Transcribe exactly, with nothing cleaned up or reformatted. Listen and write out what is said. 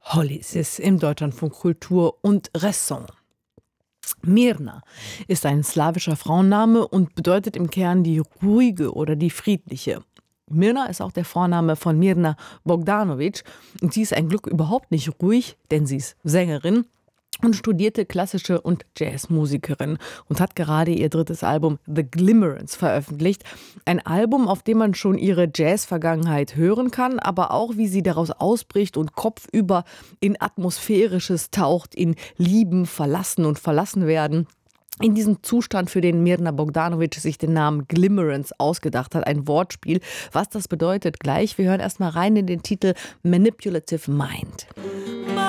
Hollysis im Deutschlandfunk Kultur und Raison. Mirna ist ein slawischer Frauenname und bedeutet im Kern die ruhige oder die friedliche. Mirna ist auch der Vorname von Mirna Bogdanovic und sie ist ein Glück überhaupt nicht ruhig, denn sie ist Sängerin und studierte klassische und Jazzmusikerin und hat gerade ihr drittes Album The Glimmerance veröffentlicht. Ein Album, auf dem man schon ihre Jazz-Vergangenheit hören kann, aber auch, wie sie daraus ausbricht und kopfüber in Atmosphärisches taucht, in Lieben, Verlassen und Verlassenwerden. In diesem Zustand, für den Mirna Bogdanovic sich den Namen Glimmerance ausgedacht hat, ein Wortspiel. Was das bedeutet gleich. Wir hören erst mal rein in den Titel Manipulative Mind.